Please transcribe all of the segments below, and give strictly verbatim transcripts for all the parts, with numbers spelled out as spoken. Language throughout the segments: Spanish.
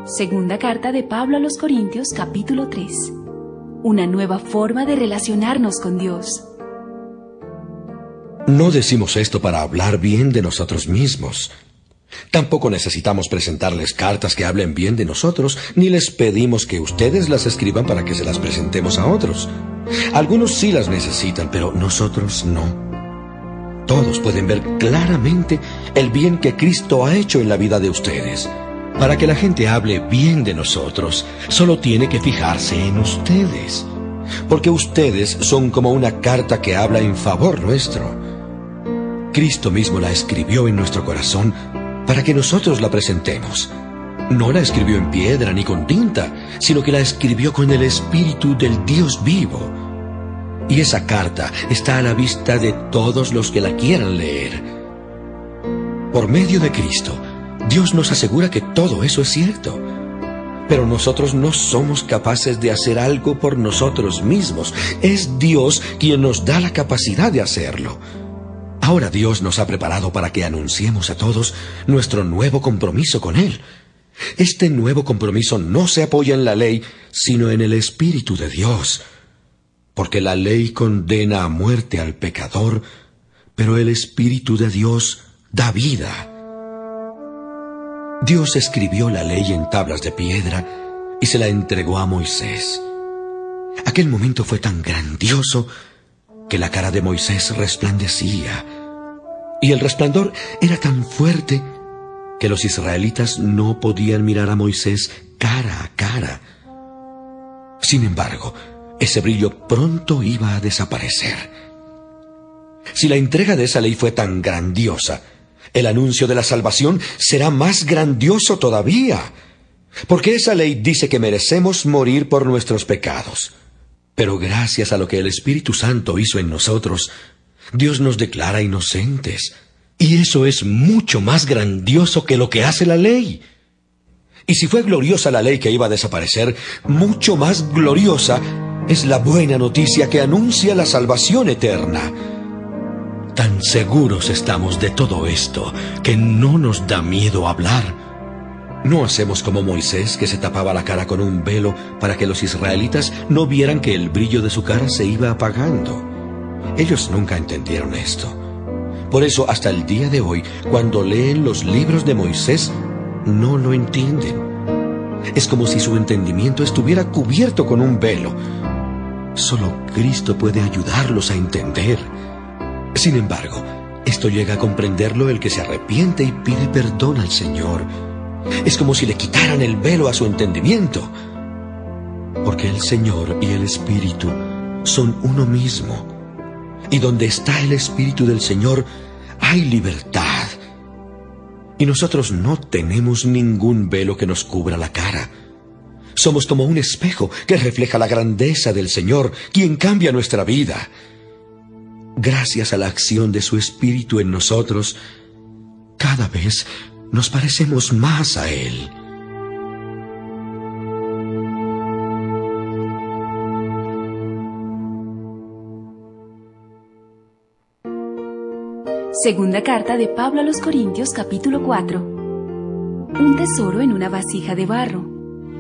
Segunda carta de Pablo a los Corintios, capítulo tres. Una nueva forma de relacionarnos con Dios. No decimos esto para hablar bien de nosotros mismos. Tampoco necesitamos presentarles cartas que hablen bien de nosotros, ni les pedimos que ustedes las escriban para que se las presentemos a otros. Algunos sí las necesitan, pero nosotros no. Todos pueden ver claramente el bien que Cristo ha hecho en la vida de ustedes. Para que la gente hable bien de nosotros, solo tiene que fijarse en ustedes. Porque ustedes son como una carta que habla en favor nuestro. Cristo mismo la escribió en nuestro corazón para que nosotros la presentemos. No la escribió en piedra ni con tinta, sino que la escribió con el Espíritu del Dios vivo. Y esa carta está a la vista de todos los que la quieran leer. Por medio de Cristo, Dios nos asegura que todo eso es cierto. Pero nosotros no somos capaces de hacer algo por nosotros mismos. Es Dios quien nos da la capacidad de hacerlo. Ahora Dios nos ha preparado para que anunciemos a todos nuestro nuevo compromiso con Él. Este nuevo compromiso no se apoya en la ley, sino en el Espíritu de Dios. Porque la ley condena a muerte al pecador, pero el Espíritu de Dios da vida. Dios escribió la ley en tablas de piedra y se la entregó a Moisés. Aquel momento fue tan grandioso que la cara de Moisés resplandecía, y el resplandor era tan fuerte que los israelitas no podían mirar a Moisés cara a cara. Sin embargo, ese brillo pronto iba a desaparecer. Si la entrega de esa ley fue tan grandiosa, el anuncio de la salvación será más grandioso todavía, porque esa ley dice que merecemos morir por nuestros pecados. Pero gracias a lo que el Espíritu Santo hizo en nosotros, Dios nos declara inocentes. Y eso es mucho más grandioso que lo que hace la ley. Y si fue gloriosa la ley que iba a desaparecer, mucho más gloriosa es la buena noticia que anuncia la salvación eterna. Tan seguros estamos de todo esto que no nos da miedo hablar. No hacemos como Moisés, que se tapaba la cara con un velo para que los israelitas no vieran que el brillo de su cara se iba apagando. Ellos nunca entendieron esto. Por eso, hasta el día de hoy, cuando leen los libros de Moisés, no lo entienden. Es como si su entendimiento estuviera cubierto con un velo. Solo Cristo puede ayudarlos a entender. Sin embargo, esto llega a comprenderlo el que se arrepiente y pide perdón al Señor. Es como si le quitaran el velo a su entendimiento. Porque el Señor y el Espíritu son uno mismo. Y donde está el Espíritu del Señor, hay libertad. Y nosotros no tenemos ningún velo que nos cubra la cara. Somos como un espejo que refleja la grandeza del Señor, quien cambia nuestra vida. Gracias a la acción de su Espíritu en nosotros, cada vez nos parecemos más a Él. Segunda carta de Pablo a los Corintios, capítulo cuatro. Un tesoro en una vasija de barro.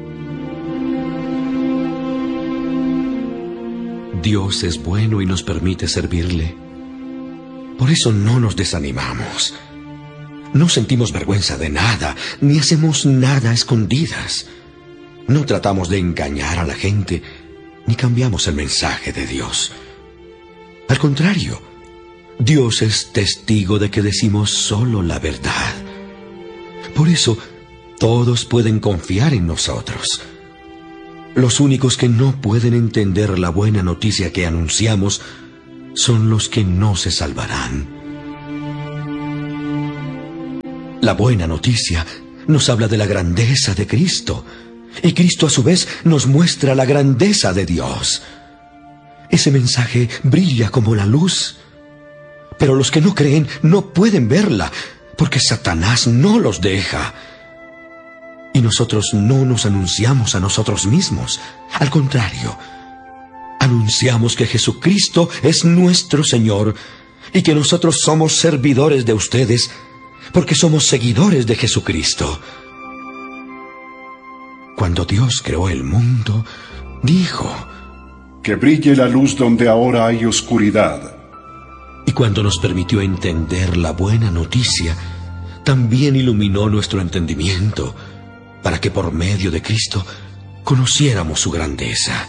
Dios es bueno y nos permite servirle. Por eso no nos desanimamos. No sentimos vergüenza de nada, ni hacemos nada a escondidas. No tratamos de engañar a la gente, ni cambiamos el mensaje de Dios. Al contrario, Dios es testigo de que decimos solo la verdad. Por eso, todos pueden confiar en nosotros. Los únicos que no pueden entender la buena noticia que anunciamos son los que no se salvarán. La buena noticia nos habla de la grandeza de Cristo, y Cristo a su vez nos muestra la grandeza de Dios. Ese mensaje brilla como la luz, pero los que no creen no pueden verla, porque Satanás no los deja. Y nosotros no nos anunciamos a nosotros mismos. Al contrario, anunciamos que Jesucristo es nuestro Señor y que nosotros somos servidores de ustedes porque somos seguidores de Jesucristo. cuando Dios creó el mundo, dijo: que brille la luz donde ahora hay oscuridad. Y cuando nos permitió entender la buena noticia, también iluminó nuestro entendimiento, para que por medio de Cristo conociéramos su grandeza.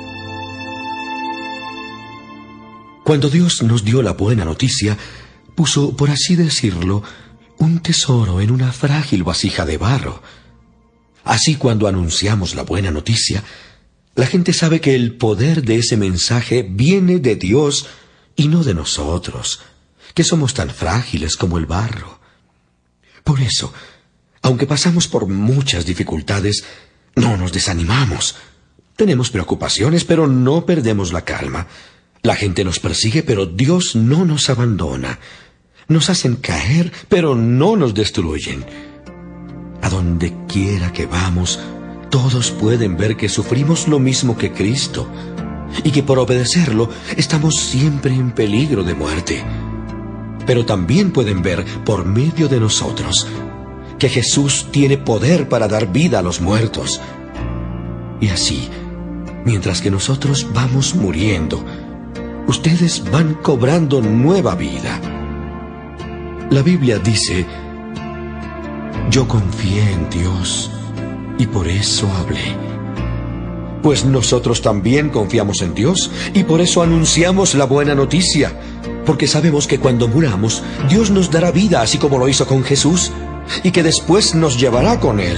Cuando Dios nos dio la buena noticia, puso, por así decirlo, un tesoro en una frágil vasija de barro. Así, cuando anunciamos la buena noticia, la gente sabe que el poder de ese mensaje viene de Dios y no de nosotros, que somos tan frágiles como el barro. Por eso, aunque pasamos por muchas dificultades, no nos desanimamos. Tenemos preocupaciones, pero no perdemos la calma. La gente nos persigue, pero Dios no nos abandona. Nos hacen caer, pero no nos destruyen. A donde quiera que vamos, todos pueden ver que sufrimos lo mismo que Cristo, y que por obedecerlo estamos siempre en peligro de muerte. Pero también pueden ver, por medio de nosotros, que Jesús tiene poder para dar vida a los muertos. Y así, mientras que nosotros vamos muriendo, ustedes van cobrando nueva vida. La Biblia dice: yo confié en Dios y por eso hablé. Pues nosotros también confiamos en Dios y por eso anunciamos la buena noticia, porque sabemos que cuando muramos, Dios nos dará vida así como lo hizo con Jesús, y que después nos llevará con Él.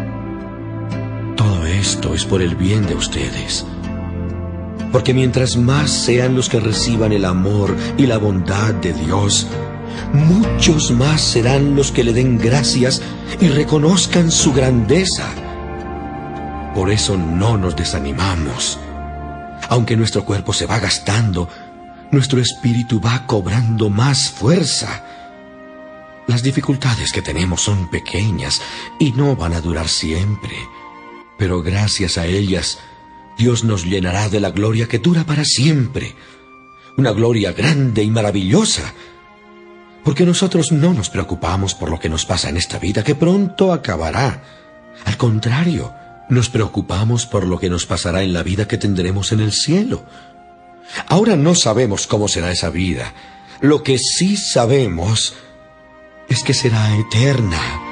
Todo esto es por el bien de ustedes, porque mientras más sean los que reciban el amor y la bondad de Dios, muchos más serán los que le den gracias y reconozcan su grandeza. Por eso no nos desanimamos. Aunque nuestro cuerpo se va gastando, nuestro espíritu va cobrando más fuerza. Las dificultades que tenemos son pequeñas y no van a durar siempre, pero gracias a ellas, Dios nos llenará de la gloria que dura para siempre, una gloria grande y maravillosa, porque nosotros no nos preocupamos por lo que nos pasa en esta vida, que pronto acabará. Al contrario, nos preocupamos por lo que nos pasará en la vida que tendremos en el cielo. Ahora no sabemos cómo será esa vida. Lo que sí sabemos es que será eterna.